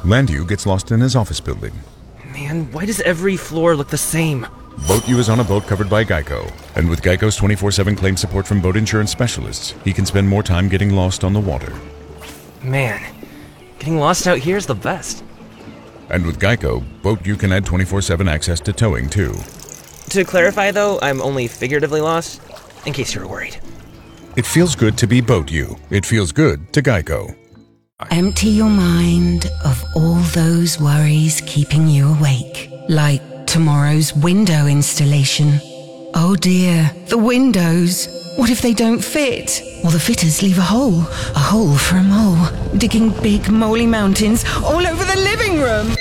Landu gets lost in his office building. Man, why does every floor look the same? Boat U is on a boat covered by Geico, and with Geico's 24/7 claim support from boat insurance specialists, he can spend more time getting lost on the water. Man, getting lost out here is the best. And with Geico, Boat U can add 24/7 access to towing, too. To clarify, though, I'm only figuratively lost, in case you were worried. It feels good to be Boat U. It feels good to Geico. Empty your mind of all those worries keeping you awake, like tomorrow's window installation. Oh dear, the windows. What if they don't fit? Or the fitters leave a hole for a mole, digging big moly mountains all over the living room.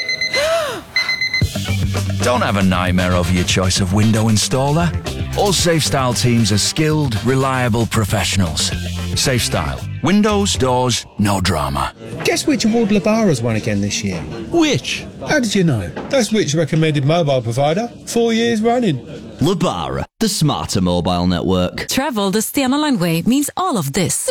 Don't have a nightmare over your choice of window installer. All SafeStyle teams are skilled, reliable professionals. SafeStyle. Windows, doors, no drama. Guess which award Labara's won again this year? Which? How did you know? That's which recommended mobile provider, 4 years running. Labara, the smarter mobile network. Travel the Stena Line way means all of this.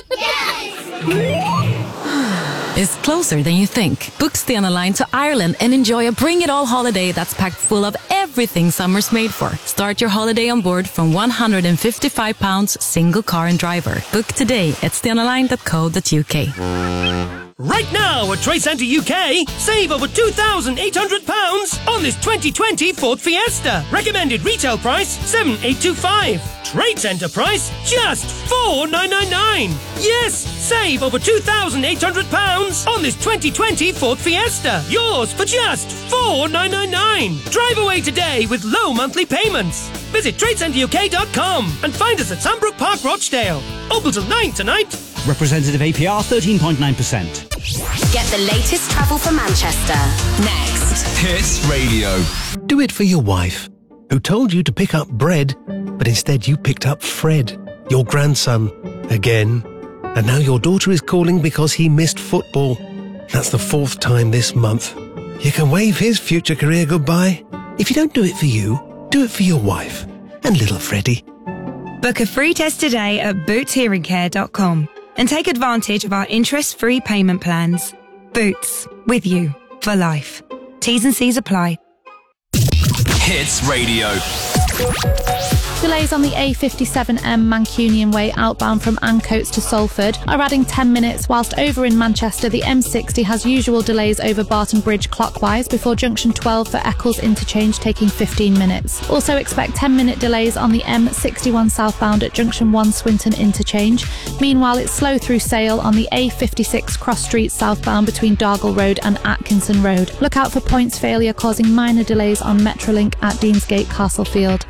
Is closer than you think. Book Stena Line to Ireland and enjoy a bring it all holiday that's packed full of everything summer's made for. Start your holiday on board from £155 single car and driver. Book today at stenaline.co.uk. Right now at Trade Centre UK, save over £2,800 on this 2020 Ford Fiesta. Recommended retail price $7,825. Trade Centre price just $4,999. Yes, save over £2,800 on this 2020 Ford Fiesta. Yours for just $4,999. Drive away today with low monthly payments. Visit TradeCenterUK.com and find us at Sandbrook Park, Rochdale. Open till 9 tonight. Representative APR 13.9%. Get the latest travel for Manchester. Next. Hits Radio. Do it for your wife, who told you to pick up bread, but instead you picked up Fred, your grandson, again. And now your daughter is calling because he missed football. That's the 4th time this month. You can wave his future career goodbye. If you don't do it for you, do it for your wife and little Freddie. Book a free test today at bootshearingcare.com and take advantage of our interest-free payment plans. Boots, with you for life. T's and C's apply. Hits Radio. Delays on the A57M Mancunian Way outbound from Ancoats to Salford are adding 10 minutes, whilst over in Manchester the M60 has usual delays over Barton Bridge clockwise before junction 12 for Eccles interchange taking 15 minutes. Also expect 10-minute delays on the M61 southbound at junction 1 Swinton interchange. Meanwhile, it's slow through Sale on the A56 Cross Street southbound between Dargle Road and Atkinson Road. Look out for points failure causing minor delays on Metrolink at Deansgate Castlefield.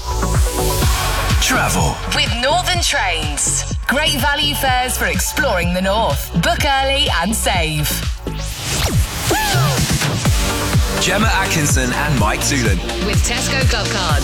Travel with Northern Trains. Great value fares for exploring the north. Book early and save. Gemma Atkinson and Mike Toolan With Tesco Club Card.